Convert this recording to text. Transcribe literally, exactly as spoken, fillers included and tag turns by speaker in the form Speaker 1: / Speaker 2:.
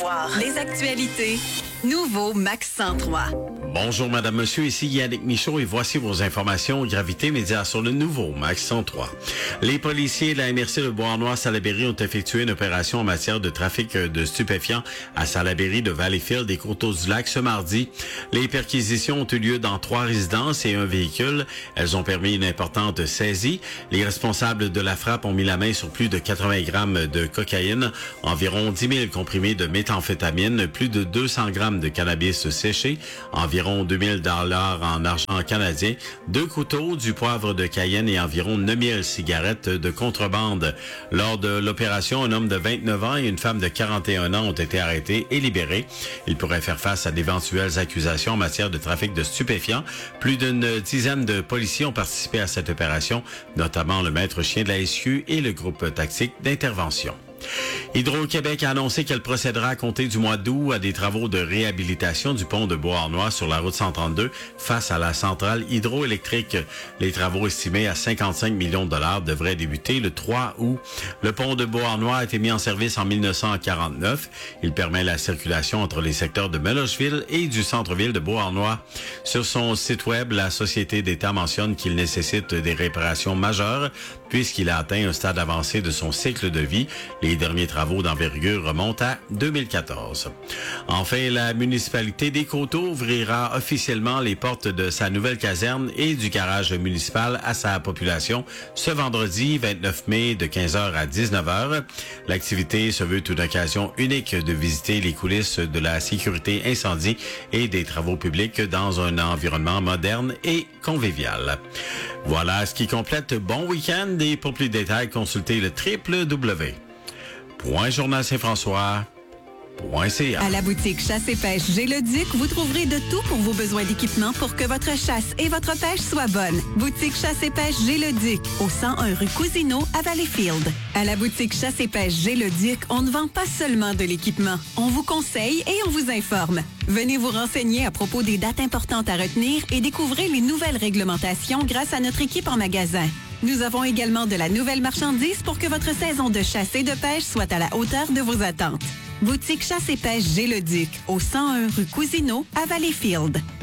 Speaker 1: Les actualités. Nouveau Max cent trois.
Speaker 2: Bonjour Madame, Monsieur, ici Yannick Michaud et voici vos informations Gravité Média sur le nouveau Max cent trois. Les policiers de la M R C de Beauharnois-Salaberry ont effectué une opération en matière de trafic de stupéfiants à Salaberry de Valleyfield et Courteau-du-Lac ce mardi. Les perquisitions ont eu lieu dans trois résidences et un véhicule. Elles ont permis une importante saisie. Les responsables de la frappe ont mis la main sur plus de quatre-vingts grammes de cocaïne, environ dix mille comprimés de méthamphétamine, plus de deux cents grammes de cannabis séché, environ deux mille dollars en argent canadien, deux couteaux, du poivre de Cayenne et environ neuf mille cigarettes de contrebande. Lors de l'opération, un homme de vingt-neuf ans et une femme de quarante et un ans ont été arrêtés et libérés. Ils pourraient faire face à d'éventuelles accusations en matière de trafic de stupéfiants. Plus d'une dizaine de policiers ont participé à cette opération, notamment le maître chien de la S Q et le groupe tactique d'intervention. Hydro-Québec a annoncé qu'elle procédera à compter du mois d'août à des travaux de réhabilitation du pont de Beauharnois sur la route cent trente-deux face à la centrale hydroélectrique. Les travaux estimés à cinquante-cinq millions de dollars devraient débuter le trois août. Le pont de Beauharnois a été mis en service en mille neuf cent quarante-neuf. Il permet la circulation entre les secteurs de Mellocheville et du centre-ville de Beauharnois. Sur son site web, la Société d'État mentionne qu'il nécessite des réparations majeures puisqu'il a atteint un stade avancé de son cycle de vie. Les derniers travaux d'envergure remontent à deux mille quatorze. Enfin, la municipalité des Coteaux ouvrira officiellement les portes de sa nouvelle caserne et du garage municipal à sa population ce vendredi vingt-neuf mai de quinze heures à dix-neuf heures. L'activité se veut une occasion unique de visiter les coulisses de la sécurité incendie et des travaux publics dans un environnement moderne et convivial. Voilà ce qui complète Bon Week-end et pour plus de détails, consultez le w w w point journal saint françois point c a.
Speaker 1: À la boutique Chasse et Pêche G-Le-Duc, vous trouverez de tout pour vos besoins d'équipement pour que votre chasse et votre pêche soient bonnes. Boutique Chasse et Pêche G-Le-Duc, au cent un rue Cousineau à Valleyfield. À la boutique Chasse et Pêche G-Le-Duc, on ne vend pas seulement de l'équipement. On vous conseille et on vous informe. Venez vous renseigner à propos des dates importantes à retenir et découvrez les nouvelles réglementations grâce à notre équipe en magasin. Nous avons également de la nouvelle marchandise pour que votre saison de chasse et de pêche soit à la hauteur de vos attentes. Boutique Chasse et Pêche G-Le-Duc, au cent un rue Cousineau à Valleyfield.